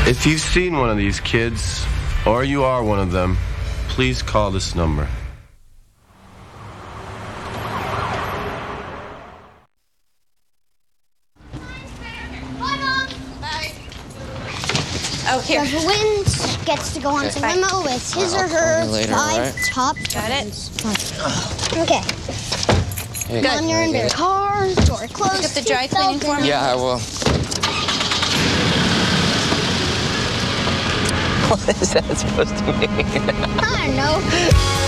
If you've seen one of these kids, or you are one of them, please call this number. Oh, here. The wind gets to go on the limo with his or her later, 5 right? top. Got it? Okay. Hey, When you're in your car, door closed. Pick up the dry cleaning for me? Yeah, I will. What is that supposed to mean? I don't know.